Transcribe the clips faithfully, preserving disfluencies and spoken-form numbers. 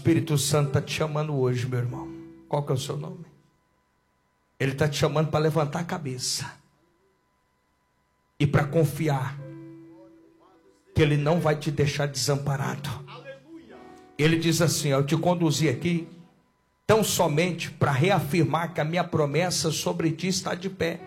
Espírito Santo está te chamando hoje, meu irmão. Qual que é o seu nome? Ele está te chamando para levantar a cabeça e para confiar que Ele não vai te deixar desamparado. Ele diz assim: eu te conduzi aqui tão somente para reafirmar que a minha promessa sobre ti está de pé.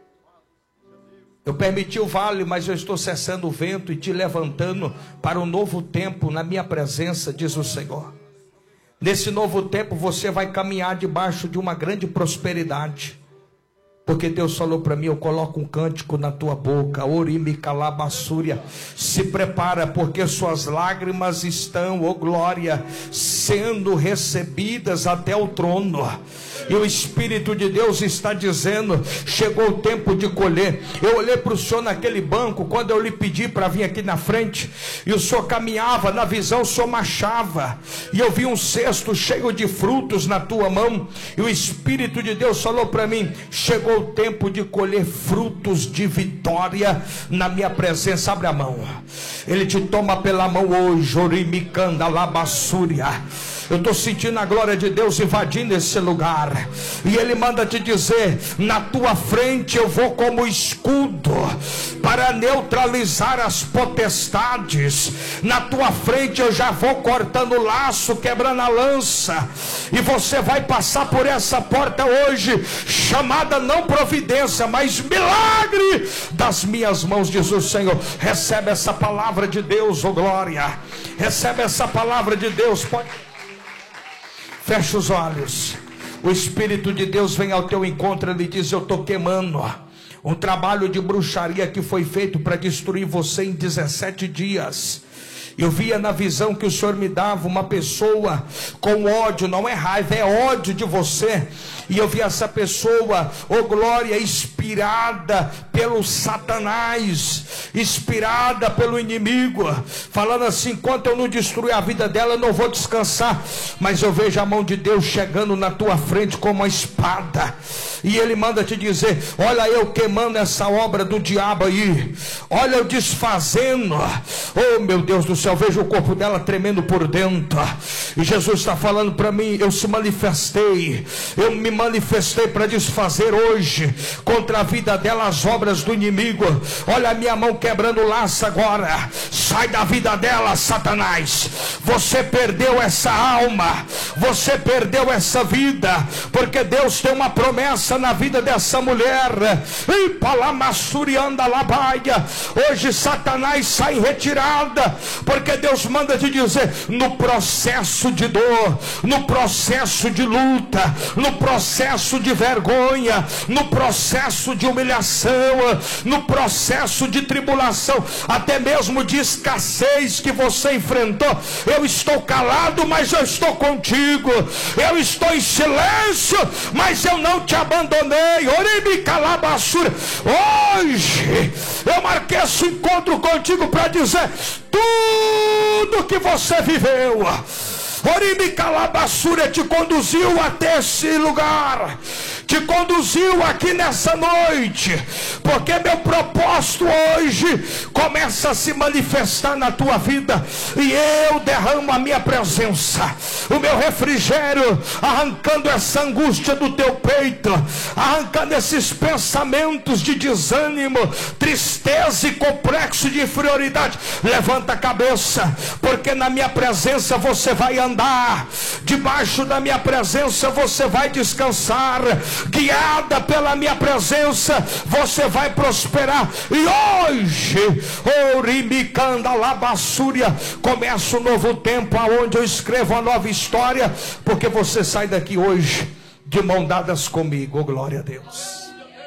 Eu permiti o vale, mas eu estou cessando o vento e te levantando para um novo tempo na minha presença, diz o Senhor. Nesse novo tempo você vai caminhar debaixo de uma grande prosperidade. Porque Deus falou para mim: eu coloco um cântico na tua boca, Orimi Calabassúria. Se prepara, porque suas lágrimas estão, oh glória, sendo recebidas até o trono. E o Espírito de Deus está dizendo: chegou o tempo de colher. Eu olhei para o Senhor naquele banco, quando eu lhe pedi para vir aqui na frente, e o Senhor caminhava, na visão o Senhor marchava, e eu vi um cesto cheio de frutos na tua mão, e o Espírito de Deus falou para mim: chegou o tempo de colher frutos de vitória na minha presença. Abre a mão. Ele te toma pela mão hoje, Orimicanda Labassúria. Eu estou sentindo a glória de Deus invadindo esse lugar. E Ele manda te dizer: na tua frente eu vou como escudo para neutralizar as potestades. Na tua frente eu já vou cortando o laço, quebrando a lança. E você vai passar por essa porta hoje, chamada não providência, mas milagre das minhas mãos, diz o Senhor. Recebe essa palavra de Deus, oh glória. Recebe essa palavra de Deus. Pode... Fecha os olhos. O Espírito de Deus vem ao teu encontro. Ele diz: eu estou queimando um trabalho de bruxaria que foi feito para destruir você em dezessete dias. Eu via na visão que o Senhor me dava uma pessoa com ódio, não é raiva, é ódio de você. E eu vi essa pessoa, oh glória, inspirada pelo Satanás, inspirada pelo inimigo, falando assim: enquanto eu não destruir a vida dela, eu não vou descansar. Mas eu vejo a mão de Deus chegando na tua frente como uma espada. E Ele manda te dizer: olha eu queimando essa obra do diabo aí, olha eu desfazendo. Oh meu Deus do céu, vejo o corpo dela tremendo por dentro. E Jesus está falando para mim: eu se manifestei, eu me manifestei para desfazer hoje contra a vida dela as obras do inimigo. Olha a minha mão quebrando o laço agora. Sai da vida dela, Satanás. Você perdeu essa alma, você perdeu essa vida, porque Deus tem uma promessa na vida dessa mulher. E palamassurianda labaia. Hoje Satanás sai em retirada, porque Deus manda te dizer: no processo de dor, no processo de luta, no processo de vergonha, no processo de humilhação, no processo de tribulação, até mesmo de escassez que você enfrentou, eu estou calado, mas eu estou contigo. Eu estou em silêncio, mas eu não te abandonei. Oribicalabassura. Hoje eu marquei esse encontro contigo para dizer: tudo que você viveu, Oribicalabassura, te conduziu até esse lugar, te conduziu aqui nessa noite, porque meu propósito hoje começa a se manifestar na tua vida, e eu derramo a minha presença, o meu refrigério, arrancando essa angústia do teu peito, arrancando esses pensamentos de desânimo, tristeza e complexo de inferioridade. Levanta a cabeça, porque na minha presença você vai andar, debaixo da minha presença você vai descansar, guiada pela minha presença você vai prosperar. E hoje, Orimicanda Labassúria, começa um novo tempo, aonde eu escrevo uma nova história, porque você sai daqui hoje de mão dadas comigo. Oh, glória a Deus.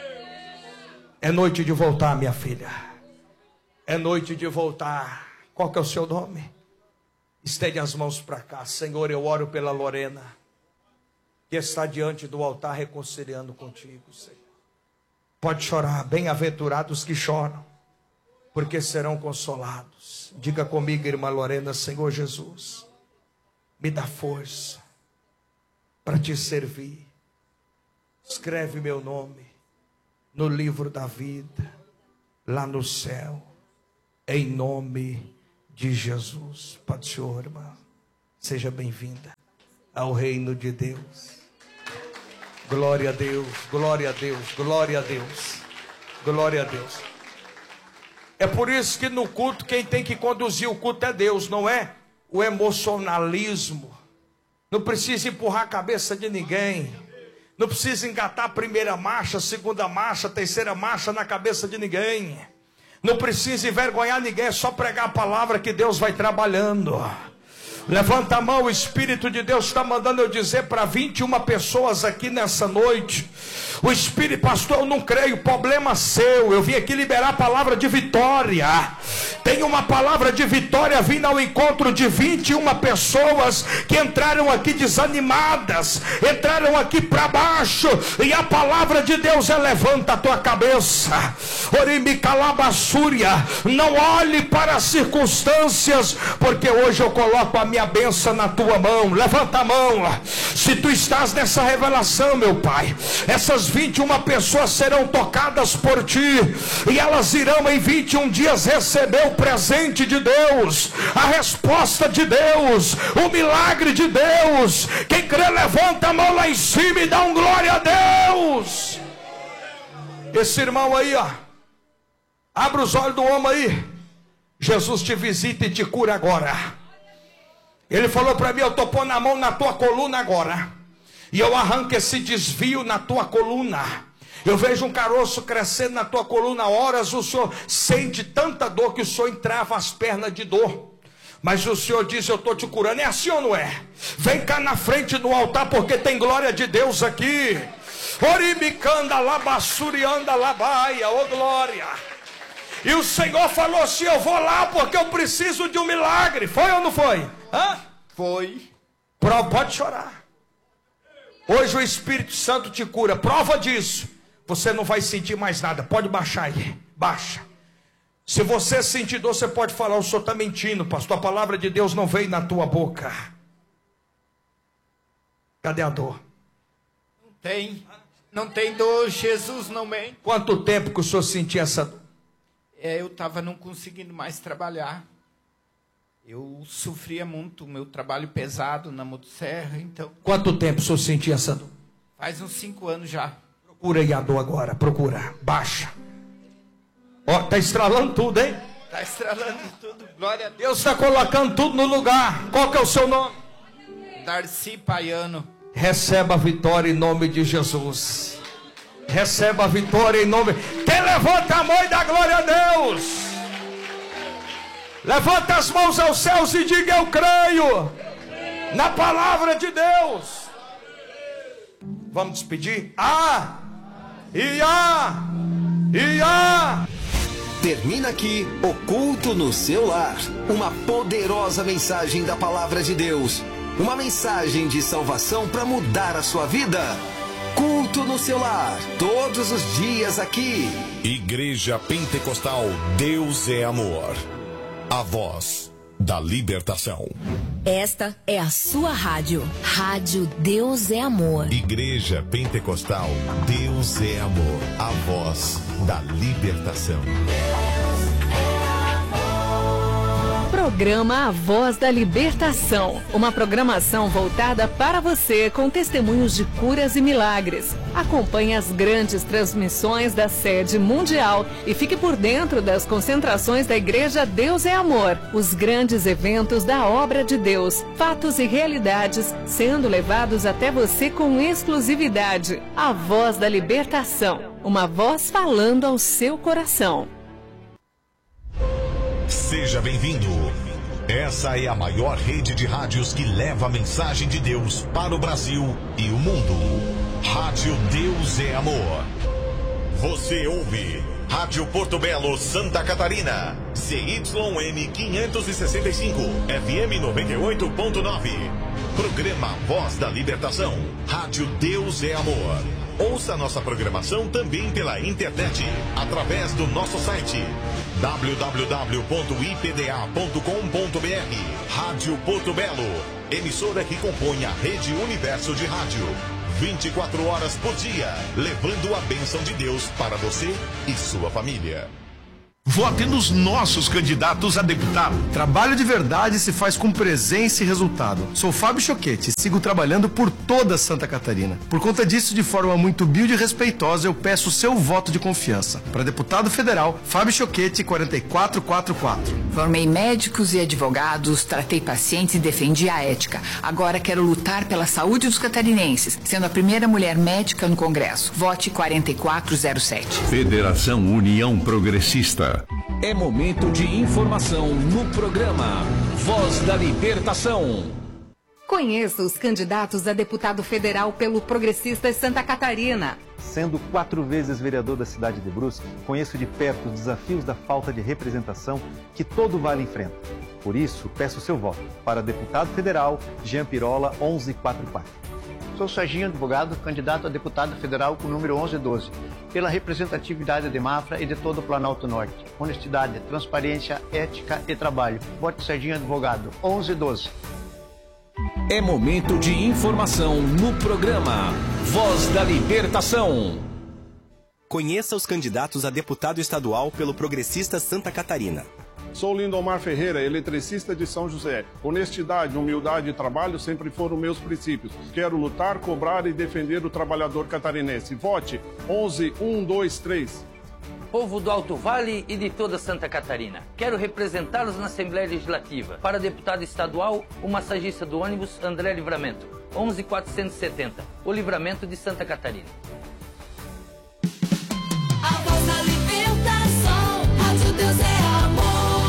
É noite de voltar, minha filha, é noite de voltar. Qual que é o seu nome? Estende as mãos para cá. Senhor, eu oro pela Lorena, que está diante do altar reconciliando contigo, Senhor. Pode chorar. Bem-aventurados que choram, porque serão consolados. Diga comigo, irmã Lorena: Senhor Jesus, me dá força para te servir. Escreve meu nome no livro da vida, lá no céu, em nome de Jesus. Pode, Senhor, irmã. Seja bem-vinda. ao reino de Deus. Glória a Deus, glória a Deus, glória a Deus, glória a Deus. É por isso que no culto quem tem que conduzir o culto é Deus, não é o emocionalismo. Não precisa empurrar a cabeça de ninguém. Não precisa engatar a primeira marcha, a segunda marcha, a terceira marcha na cabeça de ninguém. Não precisa envergonhar ninguém, é só pregar a palavra que Deus vai trabalhando. Levanta a mão, o Espírito de Deus está mandando eu dizer para vinte e uma pessoas aqui nessa noite. O Espírito, pastor, eu não creio, problema seu. Eu vim aqui liberar a palavra de vitória. Tem uma palavra de vitória vindo ao encontro de vinte e uma pessoas que entraram aqui desanimadas, entraram aqui para baixo, e a palavra de Deus é: levanta a tua cabeça, Orimicalabassúria, não olhe para as circunstâncias, porque hoje eu coloco a minha bênção na tua mão. Levanta a mão, se tu estás nessa revelação, meu Pai, essas vinte e uma pessoas serão tocadas por ti, e elas irão em vinte e um dias receber o presente de Deus, a resposta de Deus, o milagre de Deus. Quem crê, levanta a mão lá em cima e dá um glória a Deus. Esse irmão aí, ó, abre os olhos do homem aí. Jesus te visita e te cura agora. Ele falou para mim: eu estou pondo a mão na tua coluna agora, e eu arranco esse desvio na tua coluna. Eu vejo um caroço crescendo na tua coluna. Horas o Senhor sente tanta dor que o Senhor entrava as pernas de dor. Mas o Senhor diz: eu estou te curando. É assim ou não é? Vem cá na frente do altar, porque tem glória de Deus aqui. Orimicanda labassurianda labaia, ô glória. E o Senhor falou assim: eu vou lá porque eu preciso de um milagre. Foi ou não foi? Hã? Foi. Pode chorar. Hoje o Espírito Santo te cura. Prova disso: você não vai sentir mais nada. Pode baixar aí, baixa. Se você sentir dor, você pode falar: o senhor está mentindo, pastor, a palavra de Deus não veio na tua boca. Cadê a dor? Não tem, não tem dor, Jesus não mente. Quanto tempo que o senhor sentia essa dor? É, eu estava não conseguindo mais trabalhar. Eu sofria muito, meu trabalho pesado na motosserra, então... Quanto tempo o senhor sentia essa dor? Faz uns cinco anos já. Procura aí a dor agora, procura, baixa. Ó, tá estralando tudo, hein? Tá estralando tudo, glória a Deus. Deus está colocando tudo no lugar. Qual que é o seu nome? Darcy Paiano. Receba a vitória em nome de Jesus. Receba a vitória em nome... Quem levanta a mão e dá glória a Deus? Levanta as mãos aos céus e diga: eu creio na palavra de Deus. Vamos despedir? Ah! E ah! E ah! Termina aqui o culto no seu lar. Uma poderosa mensagem da palavra de Deus. Uma mensagem de salvação para mudar a sua vida. Culto no seu lar, todos os dias aqui. Igreja Pentecostal Deus é Amor. A voz da libertação. Esta é a sua rádio. Rádio Deus é Amor. Igreja Pentecostal Deus é Amor. A voz da libertação. Programa A Voz da Libertação. Uma programação voltada para você com testemunhos de curas e milagres. Acompanhe as grandes transmissões da sede mundial e fique por dentro das concentrações da Igreja Deus é Amor. Os grandes eventos da obra de Deus, fatos e realidades sendo levados até você com exclusividade. A Voz da Libertação. Uma voz falando ao seu coração. Seja bem-vindo. Essa é a maior rede de rádios que leva a mensagem de Deus para o Brasil e o mundo. Rádio Deus é Amor. Você ouve Rádio Porto Belo, Santa Catarina, C Y M quinhentos e sessenta e cinco, F M noventa e oito ponto nove. Programa Voz da Libertação. Rádio Deus é Amor. Ouça nossa programação também pela internet, através do nosso site w w w ponto i p d a ponto com ponto b r. Rádio Porto Belo, emissora que compõe a Rede Universo de Rádio. vinte e quatro horas por dia, levando a bênção de Deus para você e sua família. Vote nos nossos candidatos a deputado. Trabalho de verdade se faz com presença e resultado. Sou Fábio Choquete e sigo trabalhando por toda Santa Catarina. Por conta disso, de forma muito humilde e respeitosa, eu peço o seu voto de confiança. Para deputado federal, Fábio Choquete, quatro quatro quatro quatro. Formei médicos e advogados, tratei pacientes e defendi a ética. Agora quero lutar pela saúde dos catarinenses, sendo a primeira mulher médica no Congresso. Vote quatro quatro zero sete. Federação União Progressista. É momento de informação no programa Voz da Libertação. Conheça os candidatos a deputado federal pelo Progressistas Santa Catarina. Sendo quatro vezes vereador da cidade de Brusque, conheço de perto os desafios da falta de representação que todo vale enfrenta. Por isso, peço seu voto para deputado federal Jean Pirola onze quarenta e quatro. Sou Serginho Advogado, candidato a deputado federal com o número onze doze, pela representatividade de Mafra e de todo o Planalto Norte. Honestidade, transparência, ética e trabalho. Vote Serginho Advogado, onze doze. É momento de informação no programa Voz da Libertação. Conheça os candidatos a deputado estadual pelo Progressista Santa Catarina. Sou Lindomar Ferreira, eletricista de São José. Honestidade, humildade e trabalho sempre foram meus princípios. Quero lutar, cobrar e defender o trabalhador catarinense. Vote onze um dois três. Povo do Alto Vale e de toda Santa Catarina. Quero representá-los na Assembleia Legislativa. Para deputado estadual, o massagista do ônibus André Livramento, onze quatrocentos e setenta, o Livramento de Santa Catarina. A voz da libertação, Rádio Deus é amor.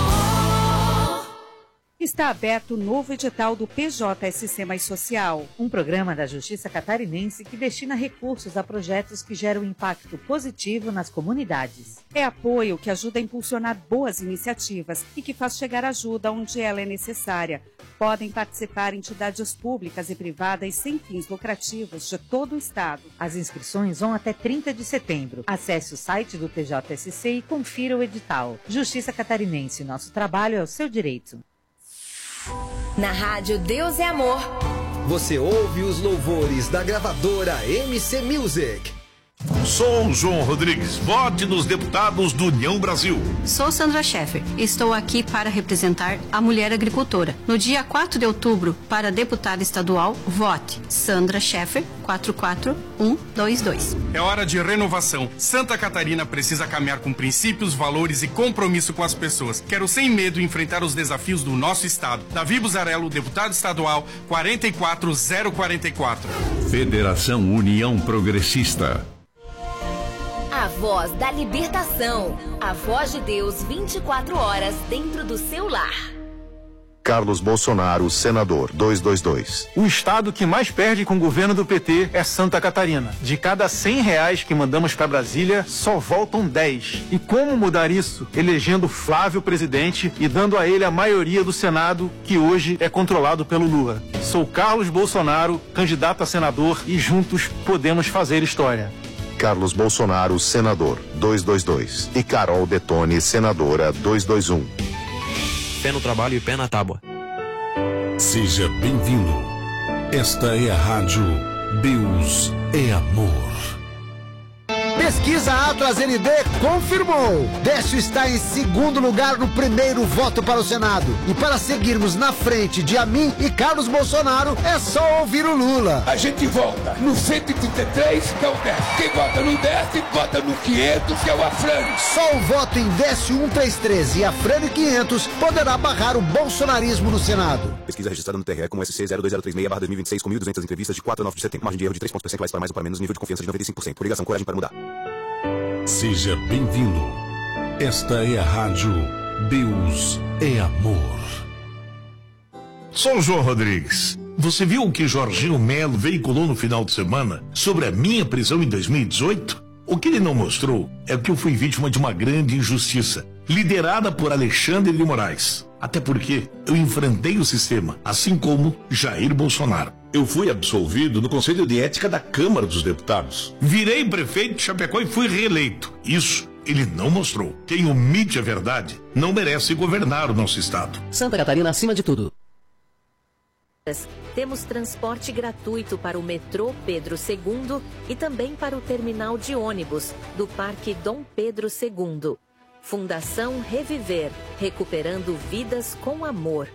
Está aberto o novo edital do P J S C Mais Social, um programa da Justiça Catarinense que destina recursos a projetos que geram impacto positivo nas comunidades. É apoio que ajuda a impulsionar boas iniciativas e que faz chegar ajuda onde ela é necessária. Podem participar entidades públicas e privadas sem fins lucrativos de todo o estado. As inscrições vão até trinta de setembro. Acesse o site do P J S C e confira o edital. Justiça Catarinense, nosso trabalho é o seu direito. Na Rádio Deus é Amor. Você ouve os louvores da gravadora M C Music. Sou João Rodrigues, vote nos deputados do União Brasil. Sou Sandra Scheffer, estou aqui para representar a mulher agricultora. No dia quatro de outubro, para deputada estadual, vote Sandra Scheffer, quatro quatro um dois dois. É hora de renovação. Santa Catarina precisa caminhar com princípios, valores e compromisso com as pessoas. Quero sem medo enfrentar os desafios do nosso estado. Davi Buzarello, deputado estadual, quatro quatro zero quatro quatro. Federação União Progressista. A voz da libertação. A voz de Deus vinte e quatro horas dentro do seu lar. Carlos Bolsonaro, senador, duzentos e vinte e dois. O estado que mais perde com o governo do P T é Santa Catarina. De cada cem reais que mandamos para Brasília, só voltam dez. E como mudar isso? Elegendo Flávio presidente e dando a ele a maioria do Senado, que hoje é controlado pelo Lula. Sou Carlos Bolsonaro, candidato a senador, e juntos podemos fazer história. Carlos Bolsonaro, senador, duzentos e vinte e dois. E Carol Detone, senadora, duzentos e vinte e um. Pé no trabalho e pé na tábua. Seja bem-vindo. Esta é a Rádio Deus é Amor. Pesquisa Atlas N D confirmou. Décio está em segundo lugar no primeiro voto para o Senado. E para seguirmos na frente de Amin e Carlos Bolsonaro, é só ouvir o Lula. A gente vota no cento e trinta e três, que é o Décio. Quem vota no Décio, vota no quinhentos, que é o Afrânio. Só o voto em Décio cento e trinta e três e Afrânio quinhentos poderá barrar o bolsonarismo no Senado. Pesquisa registrada no T R E com S C zero dois zero três seis barra dois mil e vinte e seis com mil e duzentas entrevistas de quatro a nove de setembro. Margem de erro de três pontos percentuais para mais ou para menos, nível de confiança de noventa e cinco por cento. Obrigação, coragem para mudar. Seja bem-vindo. Esta é a Rádio Deus é Amor. Sou João Rodrigues. Você viu o que Jorginho Melo veiculou no final de semana sobre a minha prisão em dois mil e dezoito? O que ele não mostrou é que eu fui vítima de uma grande injustiça, liderada por Alexandre de Moraes. Até porque eu enfrentei o sistema, assim como Jair Bolsonaro. Eu fui absolvido no Conselho de Ética da Câmara dos Deputados. Virei prefeito de Chapecó e fui reeleito. Isso ele não mostrou. Quem omite a verdade não merece governar o nosso estado. Santa Catarina acima de tudo. Temos transporte gratuito para o metrô Pedro segundo e também para o terminal de ônibus do Parque Dom Pedro segundo. Fundação Reviver, recuperando vidas com amor.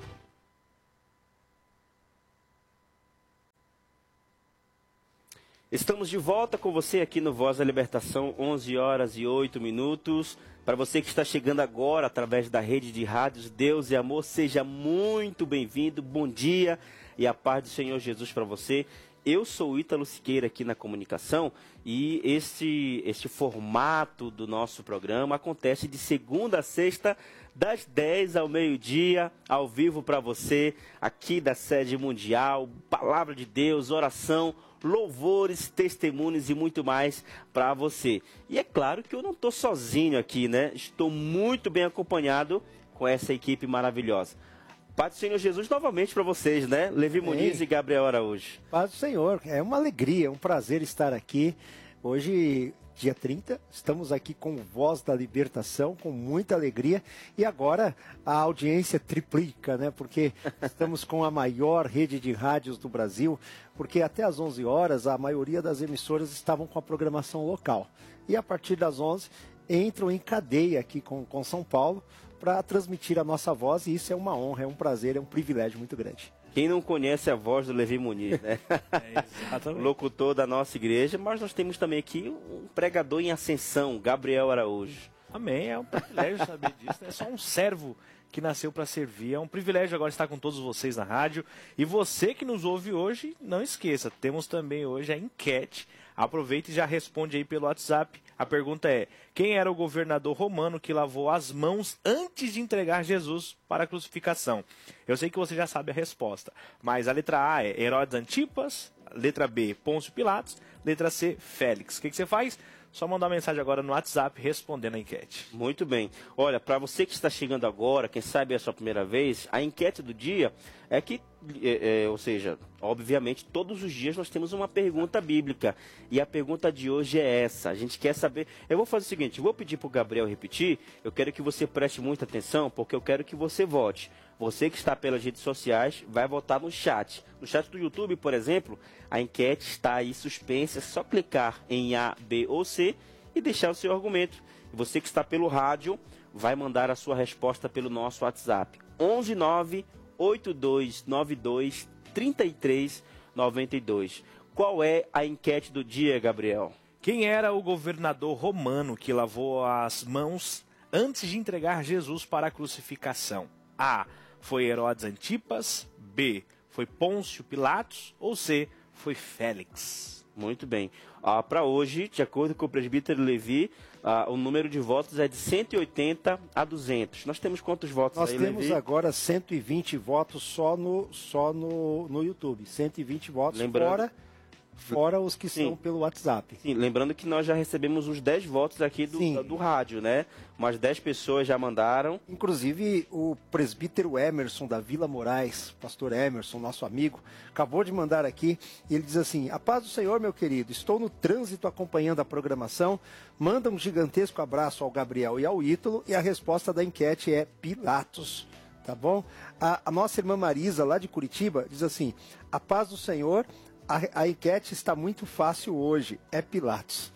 Estamos de volta com você aqui no Voz da Libertação, onze horas e oito minutos. Para você que está chegando agora através da rede de rádios Deus e Amor, seja muito bem-vindo, bom dia e a paz do Senhor Jesus para você. Eu sou o Ítalo Siqueira aqui na comunicação e este, este formato do nosso programa acontece de segunda a sexta, das dez ao meio-dia, ao vivo para você, aqui da sede mundial, palavra de Deus, oração, louvores, testemunhos e muito mais para você. E é claro que eu não estou sozinho aqui, né? Estou muito bem acompanhado com essa equipe maravilhosa. Paz do Senhor Jesus novamente para vocês, né? Levi Amém. Muniz e Gabriel Araújo. Paz do Senhor, é uma alegria, é um prazer estar aqui. Hoje, dia trinta, estamos aqui com Voz da Libertação, com muita alegria. E agora a audiência triplica, né? Porque estamos com a maior rede de rádios do Brasil, porque até às onze horas a maioria das emissoras estavam com a programação local. E a partir das onze entram em cadeia aqui com, com São Paulo, para transmitir a nossa voz, e isso é uma honra, é um prazer, é um privilégio muito grande. Quem não conhece a voz do Levi Muniz, né? É, exatamente. Locutor da nossa igreja, mas nós temos também aqui um pregador em ascensão, Gabriel Araújo. Amém, é um privilégio saber disso, é só um servo que nasceu para servir, é um privilégio agora estar com todos vocês na rádio, e você que nos ouve hoje, não esqueça, temos também hoje a enquete. Aproveita e já responde aí pelo WhatsApp. A pergunta é: quem era o governador romano que lavou as mãos antes de entregar Jesus para a crucificação? Eu sei que você já sabe a resposta, mas a letra A é Herodes Antipas, letra B, Pôncio Pilatos, letra C, Félix. O que, que você faz? Só mandar uma mensagem agora no WhatsApp respondendo a enquete. Muito bem. Olha, para você que está chegando agora, quem sabe é a sua primeira vez, a enquete do dia é que, é, é, ou seja, obviamente, todos os dias nós temos uma pergunta bíblica. E a pergunta de hoje é essa. A gente quer saber... Eu vou fazer o seguinte, eu vou pedir para o Gabriel repetir, eu quero que você preste muita atenção, porque eu quero que você vote. Você que está pelas redes sociais vai votar no chat. No chat do YouTube, por exemplo, a enquete está aí suspensa. É só clicar em A, B ou C e deixar o seu argumento. E você que está pelo rádio vai mandar a sua resposta pelo nosso WhatsApp. onze nove oito dois nove dois três três nove dois. Qual é a enquete do dia, Gabriel? Quem era o governador romano que lavou as mãos antes de entregar Jesus para a crucificação? A. Foi Herodes Antipas, B. Foi Pôncio Pilatos, ou C. Foi Félix. Muito bem. Ah, para hoje, de acordo com o presbítero Levi, ah, o número de votos é de cento e oitenta a duzentos. Nós temos quantos votos Nós aí, temos Levi? agora cento e vinte votos só no, só no, no YouTube. cento e vinte votos, Lembrando... fora... Fora os que Sim. são pelo WhatsApp. Sim, lembrando que nós já recebemos uns dez votos aqui do, do, do rádio, né? Umas dez pessoas já mandaram. Inclusive, o presbítero Emerson da Vila Moraes, pastor Emerson, nosso amigo, acabou de mandar aqui, e ele diz assim: a paz do Senhor, meu querido, estou no trânsito acompanhando a programação, manda um gigantesco abraço ao Gabriel e ao Ítalo, e a resposta da enquete é Pilatos. Tá bom? A, a nossa irmã Marisa, lá de Curitiba, diz assim: a paz do Senhor... A, a enquete está muito fácil hoje, é Pilatos.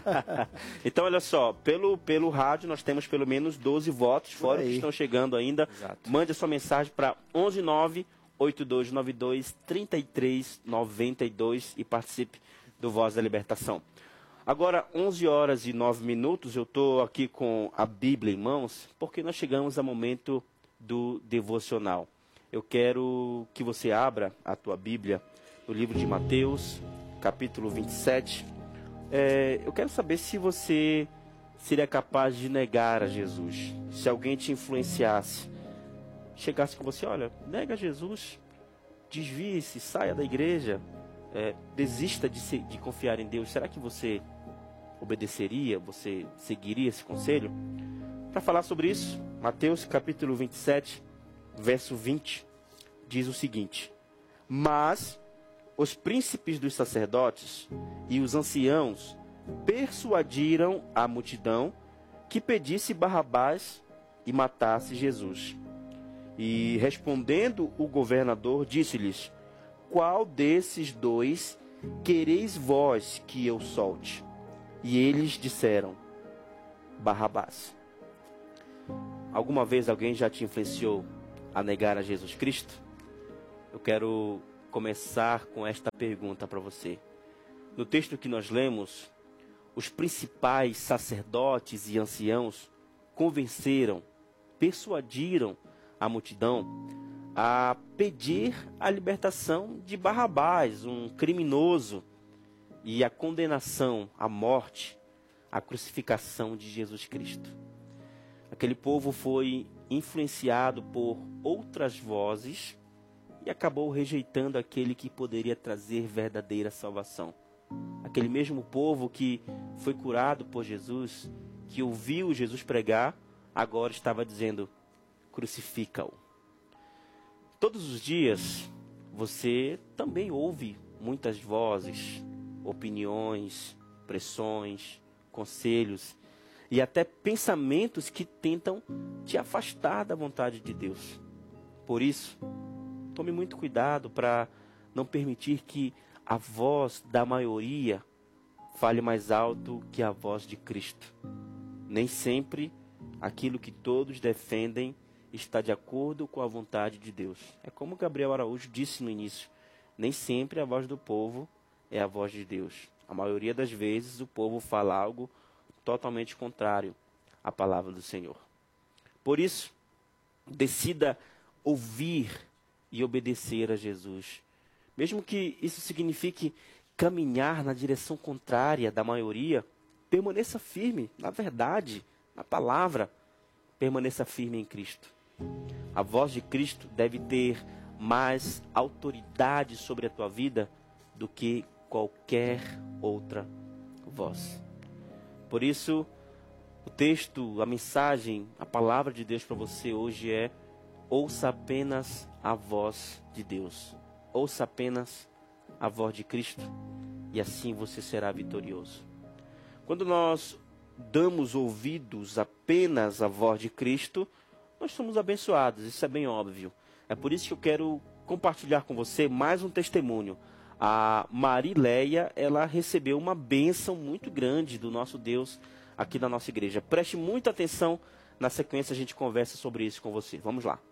Então, olha só, pelo, pelo rádio nós temos pelo menos doze votos, fora os que estão chegando ainda. Exato. Mande a sua mensagem para onze nove oito dois nove dois três três nove dois e participe do Voz da Libertação. Agora, onze horas e nove minutos, eu estou aqui com a Bíblia em mãos, porque nós chegamos ao momento do devocional. Eu quero que você abra a tua Bíblia no livro de Mateus, capítulo vinte e sete. É, eu quero saber se você seria capaz de negar a Jesus. Se alguém te influenciasse, chegasse com você: olha, nega Jesus, desvie-se, saia da igreja, é, desista de, se, de confiar em Deus. Será que você obedeceria, você seguiria esse conselho? Para falar sobre isso, Mateus capítulo vinte e sete, verso vinte, diz o seguinte: mas os príncipes dos sacerdotes e os anciãos persuadiram a multidão que pedisse Barrabás e matasse Jesus. E respondendo o governador, disse-lhes: qual desses dois quereis vós que eu solte? E eles disseram: Barrabás. Alguma vez alguém já te influenciou a negar a Jesus Cristo? Eu quero começar com esta pergunta para você. No texto que nós lemos, os principais sacerdotes e anciãos convenceram, persuadiram a multidão a pedir a libertação de Barrabás, um criminoso, e a condenação à morte, a crucificação de Jesus Cristo. Aquele povo foi influenciado por outras vozes e acabou rejeitando aquele que poderia trazer verdadeira salvação. Aquele mesmo povo que foi curado por Jesus, que ouviu Jesus pregar, agora estava dizendo: crucifica-o. Todos os dias você também ouve muitas vozes, opiniões, pressões, conselhos e até pensamentos que tentam te afastar da vontade de Deus. Por isso, tome muito cuidado para não permitir que a voz da maioria fale mais alto que a voz de Cristo. Nem sempre aquilo que todos defendem está de acordo com a vontade de Deus. É como Gabriel Araújo disse no início: nem sempre a voz do povo é a voz de Deus. A maioria das vezes o povo fala algo totalmente contrário à palavra do Senhor. Por isso, decida ouvir e obedecer a Jesus. Mesmo que isso signifique caminhar na direção contrária da maioria, permaneça firme na verdade, na palavra. Permaneça firme em Cristo. A voz de Cristo deve ter mais autoridade sobre a tua vida do que qualquer outra voz. Por isso, o texto, a mensagem, a palavra de Deus para você hoje é: ouça apenas a voz de Deus. Ouça apenas a voz de Cristo e assim você será vitorioso. Quando nós damos ouvidos apenas à voz de Cristo, nós somos abençoados, isso é bem óbvio. É por isso que eu quero compartilhar com você mais um testemunho. A Marileia, ela recebeu uma bênção muito grande do nosso Deus aqui na nossa igreja. Preste muita atenção, na sequência a gente conversa sobre isso com você. Vamos lá.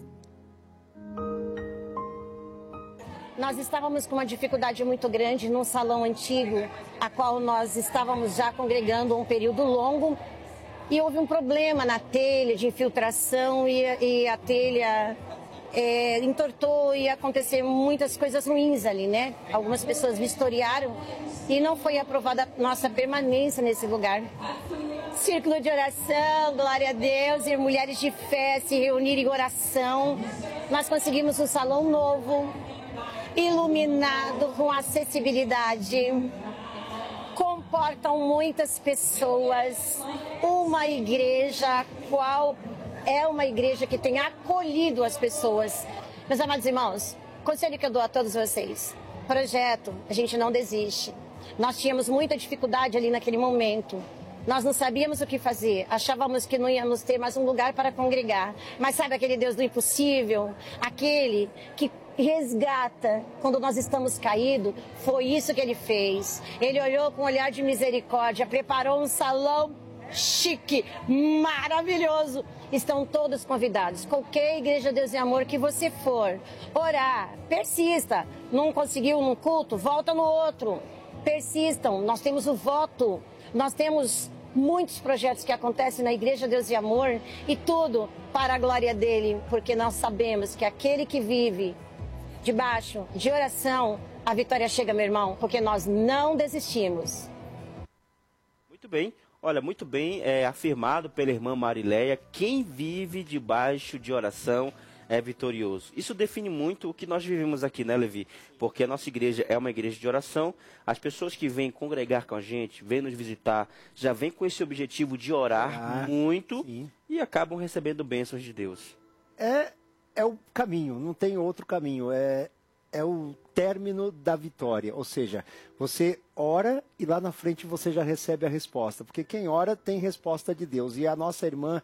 Nós estávamos com uma dificuldade muito grande num salão antigo, a qual nós estávamos já congregando um período longo, e houve um problema na telha de infiltração e, e a telha é, entortou e aconteceram muitas coisas ruins ali, né? Algumas pessoas vistoriaram e não foi aprovada a nossa permanência nesse lugar. Círculo de oração, glória a Deus, e mulheres de fé se reunirem em oração. Nós conseguimos um salão novo, iluminado, com acessibilidade, comportam muitas pessoas, uma igreja a qual é uma igreja que tem acolhido as pessoas. Meus amados irmãos, conselho que eu dou a todos vocês: projeto, a gente não desiste. Nós tínhamos muita dificuldade ali naquele momento. Nós não sabíamos o que fazer, achávamos que não íamos ter mais um lugar para congregar. Mas sabe aquele Deus do impossível? Aquele que resgata quando nós estamos caídos? Foi isso que ele fez. Ele olhou com um olhar de misericórdia, preparou um salão chique, maravilhoso. Estão todos convidados. Qualquer igreja Deus e Amor que você for orar, persista. Não conseguiu num culto, volta no outro. Persistam. Nós temos o voto. Nós temos muitos projetos que acontecem na Igreja Deus e Amor, e tudo para a glória dele, porque nós sabemos que aquele que vive debaixo de oração, a vitória chega, meu irmão, porque nós não desistimos. Muito bem, olha, muito bem é, afirmado pela irmã Marileia: quem vive debaixo de oração é vitorioso. Isso define muito o que nós vivemos aqui, né, Levi? Porque a nossa igreja é uma igreja de oração. As pessoas que vêm congregar com a gente, vêm nos visitar, já vêm com esse objetivo de orar ah, muito sim. E acabam recebendo bênçãos de Deus. É, é o caminho, não tem outro caminho. É, é o término da vitória, ou seja, você ora e lá na frente você já recebe a resposta, porque quem ora tem resposta de Deus. E a nossa irmã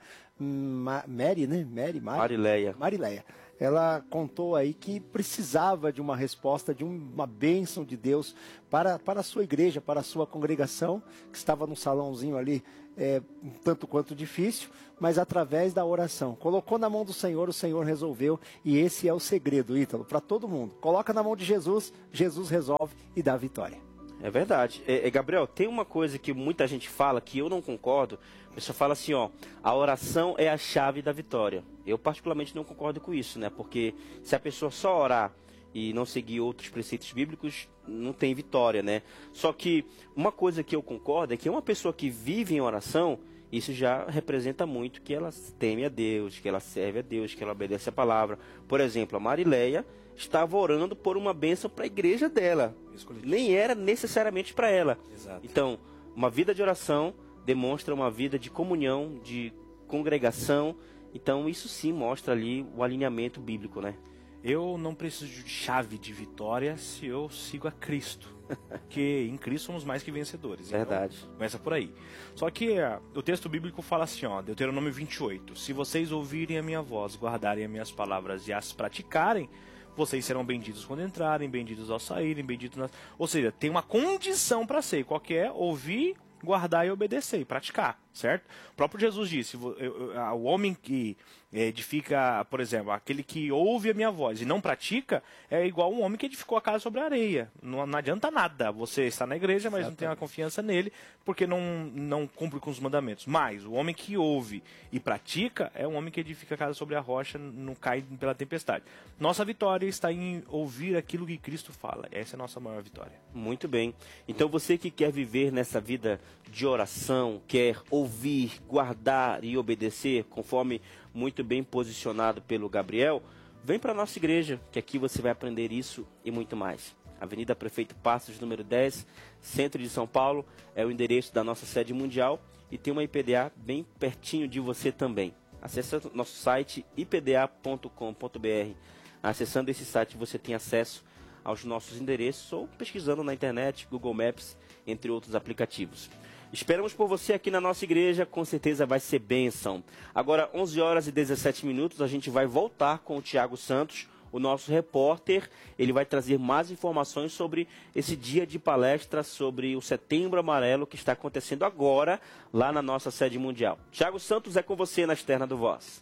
Ma Mary, né? Mary, Mary? Marileia. Marileia. Ela contou aí que precisava de uma resposta, de uma bênção de Deus para, para a sua igreja, para a sua congregação, que estava num salãozinho ali, é, um tanto quanto difícil, mas através da oração. Colocou na mão do Senhor, o Senhor resolveu, e esse é o segredo, Ítalo, para todo mundo. Coloca na mão de Jesus, Jesus resolve e dá vitória. É verdade. É, é, Gabriel, tem uma coisa que muita gente fala, que eu não concordo. A pessoa fala assim, ó, a oração é a chave da vitória. Eu particularmente não concordo com isso, né? Porque se a pessoa só orar e não seguir outros preceitos bíblicos, não tem vitória, né? Só que uma coisa que eu concordo é que uma pessoa que vive em oração, isso já representa muito que ela teme a Deus, que ela serve a Deus, que ela obedece a palavra. Por exemplo, a Marileia estava orando por uma bênção para a igreja dela. Nem era necessariamente para ela. Exato. Então, uma vida de oração demonstra uma vida de comunhão, de congregação. Então, isso sim mostra ali o alinhamento bíblico, né? Eu não preciso de chave de vitória se eu sigo a Cristo. Porque em Cristo somos mais que vencedores. Verdade. Então, começa por aí. Só que uh, o texto bíblico fala assim, ó, Deuteronômio vinte e oito. Se vocês ouvirem a minha voz, guardarem as minhas palavras e as praticarem, vocês serão benditos quando entrarem, benditos ao saírem, benditos nas... Ou seja, tem uma condição para ser. Qual que é? Ouvir, guardar e obedecer, e praticar, certo? O próprio Jesus disse, o homem que edifica, por exemplo, aquele que ouve a minha voz e não pratica, é igual um homem que edificou a casa sobre a areia. Não, não adianta nada você estar na igreja, mas Exatamente. Não tem uma confiança nele, porque não, não cumpre com os mandamentos. Mas o homem que ouve e pratica é um homem que edifica a casa sobre a rocha, não cai pela tempestade. Nossa vitória está em ouvir aquilo que Cristo fala. Essa é a nossa maior vitória. Muito bem. Então você que quer viver nessa vida de oração, quer ouvir, guardar e obedecer, conforme muito bem posicionado pelo Gabriel, vem para a nossa igreja, que aqui você vai aprender isso e muito mais. Avenida Prefeito Passos, número dez, centro de São Paulo, é o endereço da nossa sede mundial e tem uma I P D A bem pertinho de você também. Acesse o nosso site i p d a ponto com ponto b r. Acessando esse site você tem acesso aos nossos endereços ou pesquisando na internet, Google Maps, entre outros aplicativos. Esperamos por você aqui na nossa igreja, com certeza vai ser bênção. Agora, onze horas e dezessete minutos, a gente vai voltar com o Tiago Santos, o nosso repórter. Ele vai trazer mais informações sobre esse dia de palestra, sobre o Setembro Amarelo que está acontecendo agora, lá na nossa sede mundial. Tiago Santos é com você na Externa do Voz.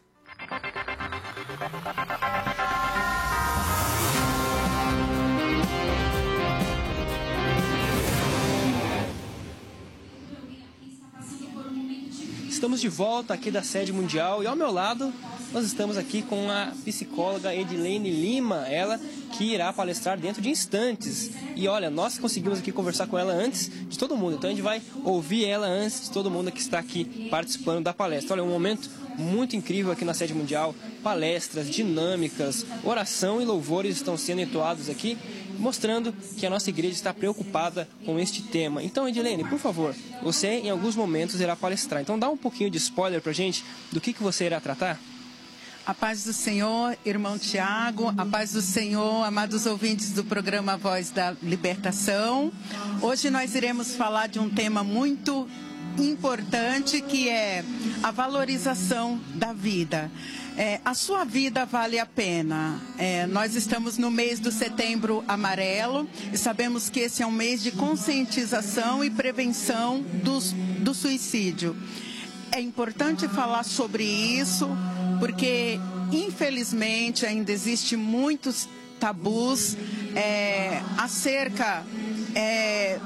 Estamos de volta aqui da sede mundial e ao meu lado nós estamos aqui com a psicóloga Edilene Lima, ela que irá palestrar dentro de instantes. E olha, nós conseguimos aqui conversar com ela antes de todo mundo, então a gente vai ouvir ela antes de todo mundo que está aqui participando da palestra. Olha, um momento muito incrível aqui na sede mundial, palestras, dinâmicas, oração e louvores estão sendo entoados aqui, mostrando que a nossa igreja está preocupada com este tema. Então, Edilene, por favor, você em alguns momentos irá palestrar. Então, dá um pouquinho de spoiler pra gente do que, que você irá tratar. A paz do Senhor, irmão Tiago, a paz do Senhor, amados ouvintes do programa Voz da Libertação. Hoje nós iremos falar de um tema muito importante, que é a valorização da vida. É, a sua vida vale a pena. É, nós estamos no mês do Setembro Amarelo e sabemos que esse é um mês de conscientização e prevenção dos, do suicídio. É importante falar sobre isso porque, infelizmente, ainda existe muitos tabus é, acerca é,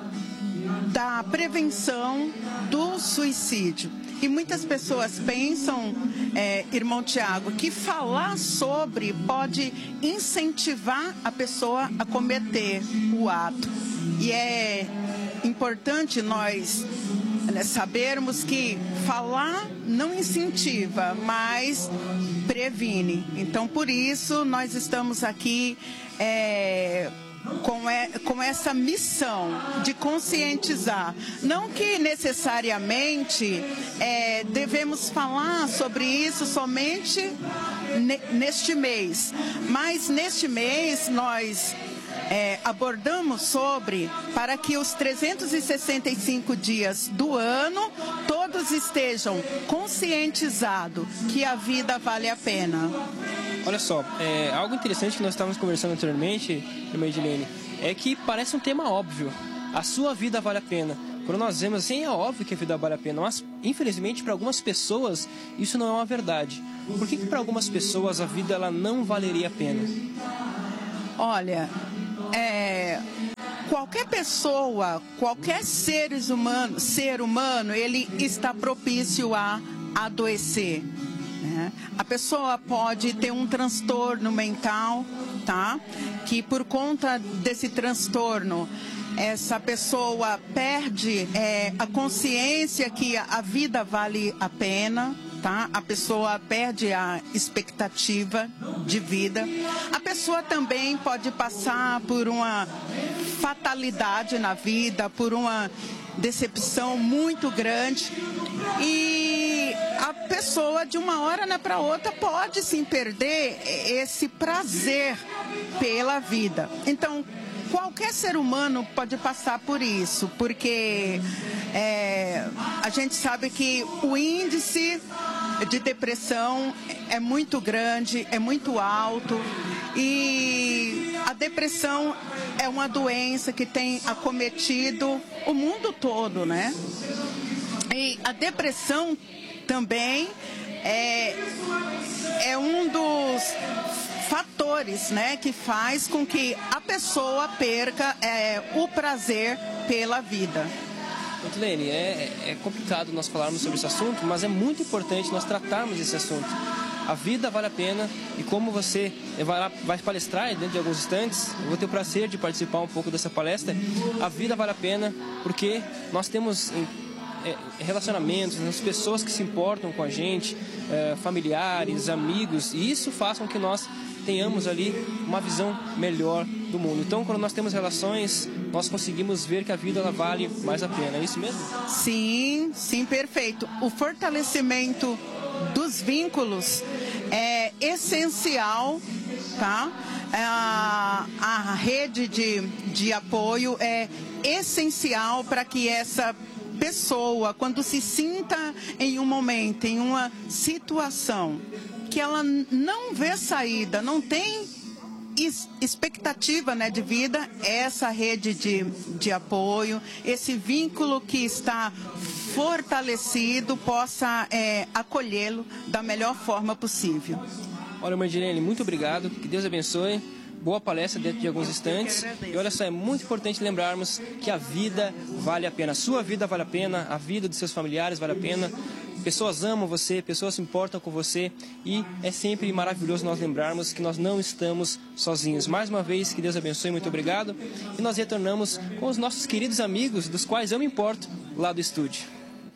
da prevenção do suicídio. E muitas pessoas pensam, é, irmão Tiago, que falar sobre pode incentivar a pessoa a cometer o ato. E é importante nós sabermos que falar não incentiva, mas previne. Então, por isso, nós estamos aqui é, com, é, com essa missão de conscientizar. Não que necessariamente é, devemos falar sobre isso somente ne, neste mês, mas neste mês nós é, abordamos sobre para que os trezentos e sessenta e cinco dias do ano todos estejam conscientizados que a vida vale a pena. Olha só, é, algo interessante que nós estávamos conversando anteriormente, irmã Edilene, é que parece um tema óbvio. A sua vida vale a pena. Quando nós vemos assim, é óbvio que a vida vale a pena, mas infelizmente para algumas pessoas isso não é uma verdade. Por que que para algumas pessoas a vida ela não valeria a pena? Olha, é, qualquer pessoa, qualquer seres humano, ser humano, ele está propício a adoecer. Né? A pessoa pode ter um transtorno mental, tá? Que por conta desse transtorno essa pessoa perde é, a consciência que a, a vida vale a pena, tá? A pessoa perde a expectativa de vida. A pessoa também pode passar por uma fatalidade na vida, por uma decepção muito grande. E a pessoa, de uma hora né, para outra, pode sim perder esse prazer pela vida. Então, qualquer ser humano pode passar por isso, porque é, a gente sabe que o índice de depressão é muito grande, é muito alto, e a depressão é uma doença que tem acometido o mundo todo, né? E a depressão também é, é um dos fatores, né, que faz com que a pessoa perca é, o prazer pela vida. Edilene, é, é complicado nós falarmos sobre esse assunto, mas é muito importante nós tratarmos esse assunto. A vida vale a pena, e como você vai, vai palestrar dentro de alguns instantes, eu vou ter o prazer de participar um pouco dessa palestra. A vida vale a pena porque nós temos relacionamentos, as pessoas que se importam com a gente, é, familiares, amigos, e isso faz com que nós tenhamos ali uma visão melhor do mundo. Então, quando nós temos relações, nós conseguimos ver que a vida ela vale mais a pena. É isso mesmo? Sim, sim, perfeito. O fortalecimento dos vínculos é essencial, tá? A, a rede de, de apoio é essencial para que essa pessoa, quando se sinta em um momento, em uma situação que ela não vê saída, não tem expectativa, né, de vida, essa rede de, de apoio, esse vínculo que está fortalecido, possa é, acolhê-lo da melhor forma possível. Olha, Mardirene, muito obrigado, que Deus abençoe. Boa palestra dentro de alguns instantes. E olha só, é muito importante lembrarmos que a vida vale a pena. A sua vida vale a pena, a vida dos seus familiares vale a pena. Pessoas amam você, pessoas se importam com você. E é sempre maravilhoso nós lembrarmos que nós não estamos sozinhos. Mais uma vez, que Deus abençoe, muito obrigado. E nós retornamos com os nossos queridos amigos, dos quais eu me importo, lá do estúdio.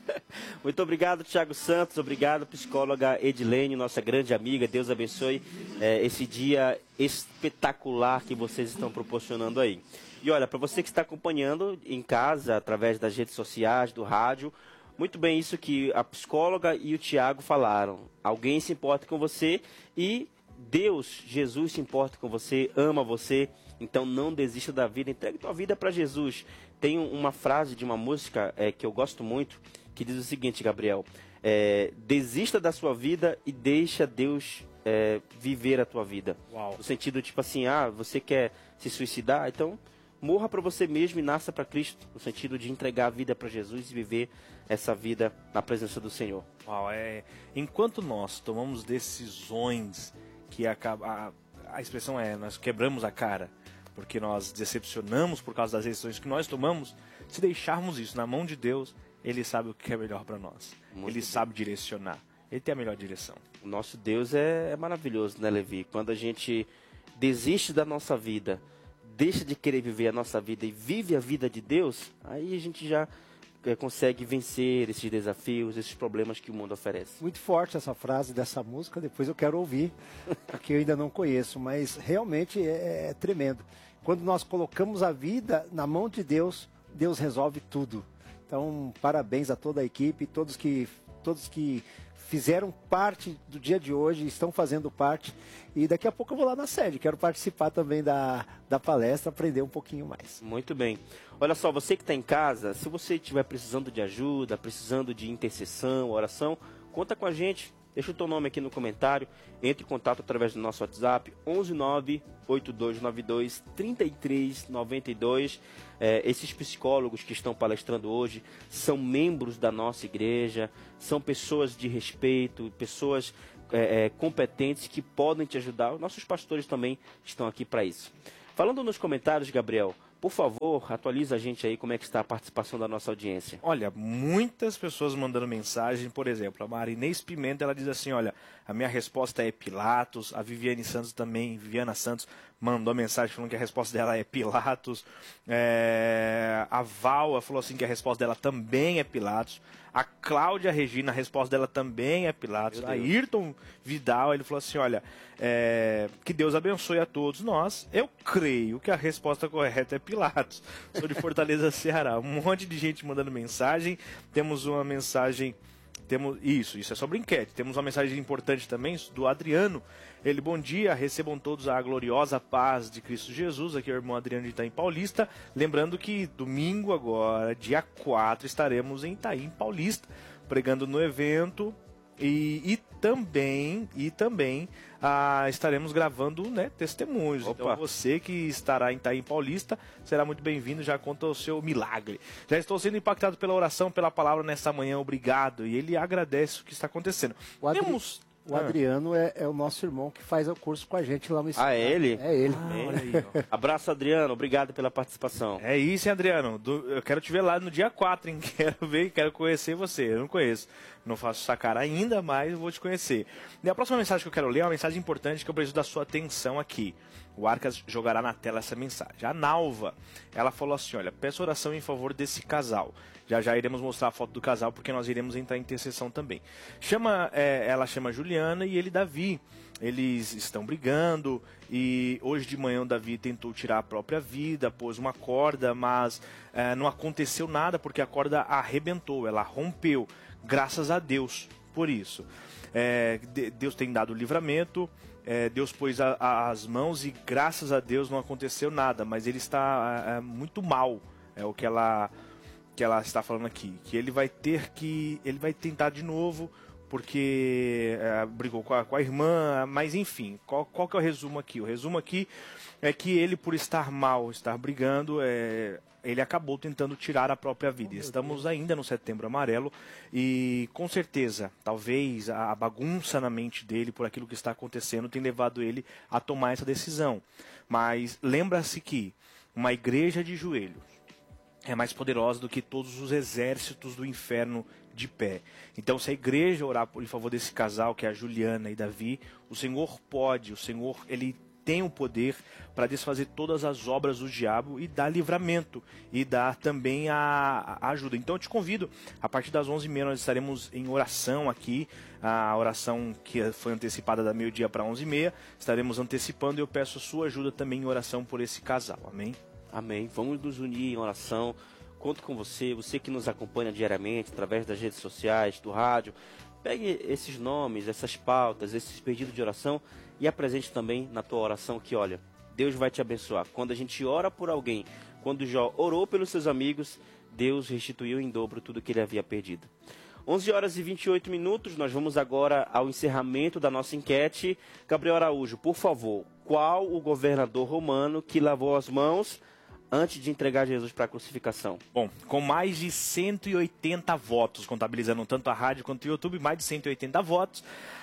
Muito obrigado, Thiago Santos. Obrigado, psicóloga Edilene, nossa grande amiga. Deus abençoe é, esse dia espetacular que vocês estão proporcionando aí. E olha, para você que está acompanhando em casa, através das redes sociais, do rádio, muito bem isso que a psicóloga e o Thiago falaram. Alguém se importa com você e Deus, Jesus, se importa com você, ama você. Então não desista da vida, entregue tua vida para Jesus. Tem uma frase de uma música é, que eu gosto muito, que diz o seguinte, Gabriel, é, desista da sua vida e deixa Deus é, viver a tua vida. Uau. No sentido, tipo assim, ah, você quer se suicidar? Então, morra para você mesmo e nasça para Cristo. No sentido de entregar a vida para Jesus e viver essa vida na presença do Senhor. Uau, é, enquanto nós tomamos decisões que acaba, a, a expressão é, nós quebramos a cara, porque nós decepcionamos por causa das decisões que nós tomamos, se deixarmos isso na mão de Deus, Ele sabe o que é melhor para nós. Muito Ele bem. sabe direcionar. Ele tem a melhor direção. O nosso Deus é, é maravilhoso, né, Levi? Quando a gente desiste da nossa vida, deixa de querer viver a nossa vida e vive a vida de Deus, aí a gente já é, consegue vencer esses desafios, esses problemas que o mundo oferece. Muito forte essa frase dessa música, depois eu quero ouvir, porque eu ainda não conheço, mas realmente é, é tremendo. Quando nós colocamos a vida na mão de Deus, Deus resolve tudo. Então, parabéns a toda a equipe, todos que todos que fizeram parte do dia de hoje, estão fazendo parte. E daqui a pouco eu vou lá na sede, quero participar também da, da palestra, aprender um pouquinho mais. Muito bem. Olha só, você que está em casa, se você estiver precisando de ajuda, precisando de intercessão, oração, conta com a gente. Deixa o teu nome aqui no comentário, entre em contato através do nosso WhatsApp, onze nove oito dois nove dois três três nove dois. É, esses psicólogos que estão palestrando hoje são membros da nossa igreja, são pessoas de respeito, pessoas é, é, competentes que podem te ajudar. Os nossos pastores também estão aqui para isso. Falando nos comentários, Gabriel, por favor, atualiza a gente aí como é que está a participação da nossa audiência. Olha, muitas pessoas mandando mensagem, por exemplo, a Marinês Pimenta, ela diz assim, olha, a minha resposta é Pilatos, a Viviane Santos também, Viviana Santos, mandou mensagem falando que a resposta dela é Pilatos, é... a Val falou assim que a resposta dela também é Pilatos, a Cláudia Regina, a resposta dela também é Pilatos, a Ayrton Vidal, ele falou assim, olha, é... que Deus abençoe a todos nós, eu creio que a resposta correta é Pilatos, sou de Fortaleza, Ceará, um monte de gente mandando mensagem, temos uma mensagem... Temos, isso, isso é sobre enquete. Temos uma mensagem importante também do Adriano. Ele, bom dia, recebam todos a gloriosa paz de Cristo Jesus. Aqui é o irmão Adriano de Itaim Paulista. Lembrando que domingo agora, dia quatro, estaremos em Itaim Paulista, pregando no evento. E, e também, e também ah, estaremos gravando, né, testemunhos. Opa. Então você que estará em Itaim Paulista será muito bem-vindo, já conta o seu milagre. Já estou sendo impactado pela oração, pela palavra nesta manhã, obrigado. E ele agradece o que está acontecendo. O Adri... Temos... O Adriano é, é o nosso irmão que faz o curso com a gente lá no Ah, é ele? É ele. Ah, olha aí, ó. Abraço, Adriano. Obrigado pela participação. É isso, hein, Adriano. Do, eu quero te ver lá no dia quatro, hein? Quero ver, quero conhecer você. Eu não conheço. Não faço essa cara ainda, mas eu vou te conhecer. E a próxima mensagem que eu quero ler é uma mensagem importante que eu preciso da sua atenção aqui. O Arcas jogará na tela essa mensagem. A Nalva, ela falou assim, olha, peço oração em favor desse casal. Já já iremos mostrar a foto do casal, porque nós iremos entrar em intercessão também. Chama, é, ela chama Juliana e ele Davi. Eles estão brigando e hoje de manhã o Davi tentou tirar a própria vida, pôs uma corda, mas é, não aconteceu nada porque a corda arrebentou, ela rompeu. Graças a Deus por isso. É, Deus tem dado livramento. É, Deus pôs a, a, as mãos e graças a Deus não aconteceu nada, mas ele está é, muito mal, é o que ela, que ela está falando aqui, que ele vai ter que, ele vai tentar de novo, porque é, brigou com a, com a irmã, mas enfim, qual, qual que é o resumo aqui? O resumo aqui é que ele, por estar mal, estar brigando, é, ele acabou tentando tirar a própria vida. Estamos ainda no Setembro Amarelo e, com certeza, talvez a bagunça na mente dele por aquilo que está acontecendo tem levado ele a tomar essa decisão. Mas lembra-se que uma igreja de joelhos é mais poderosa do que todos os exércitos do inferno de pé. Então, se a igreja orar em favor desse casal, que é a Juliana e Davi, o Senhor pode, o Senhor, ele tem o poder para desfazer todas as obras do diabo e dar livramento e dar também a, a ajuda. Então eu te convido, a partir das onze e meia nós estaremos em oração aqui, a oração que foi antecipada da meio-dia para onze e meia, estaremos antecipando e eu peço a sua ajuda também em oração por esse casal, amém? Amém, vamos nos unir em oração, conto com você, você que nos acompanha diariamente através das redes sociais, do rádio, pegue esses nomes, essas pautas, esses pedidos de oração e apresente também na tua oração que, olha, Deus vai te abençoar. Quando a gente ora por alguém, quando Jó orou pelos seus amigos, Deus restituiu em dobro tudo que ele havia perdido. onze horas e vinte e oito minutos, nós vamos agora ao encerramento da nossa enquete. Gabriel Araújo, por favor, qual o governador romano que lavou as mãos antes de entregar Jesus para a crucificação? Bom, com mais de cento e oitenta votos, contabilizando tanto a rádio quanto o YouTube, mais de cento e oitenta votos,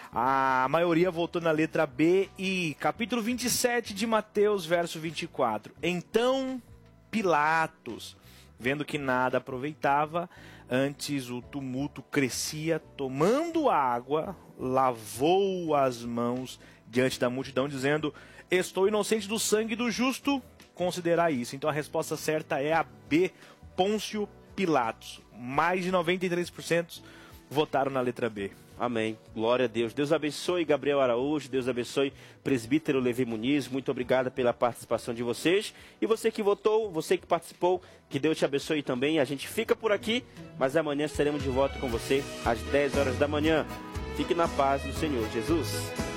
a maioria votou na letra B e capítulo vinte e sete de Mateus, verso vinte e quatro. Então Pilatos, vendo que nada aproveitava, antes o tumulto crescia, tomando água, lavou as mãos diante da multidão, dizendo: estou inocente do sangue do justo, considerar isso. Então a resposta certa é a B, Pôncio Pilatos. Mais de noventa e três por cento votaram na letra B. Amém. Glória a Deus. Deus abençoe Gabriel Araújo, Deus abençoe presbítero Levi Muniz. Muito obrigado pela participação de vocês. E você que votou, você que participou, que Deus te abençoe também. A gente fica por aqui, mas amanhã estaremos de volta com você às dez horas da manhã. Fique na paz do Senhor Jesus.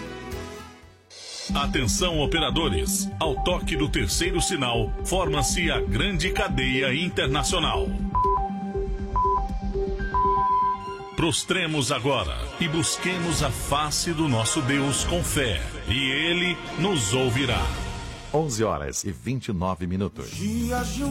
Atenção, operadores. Ao toque do terceiro sinal, forma-se a grande cadeia internacional. Prostremos agora e busquemos a face do nosso Deus com fé, e Ele nos ouvirá. onze horas e vinte e nove minutos.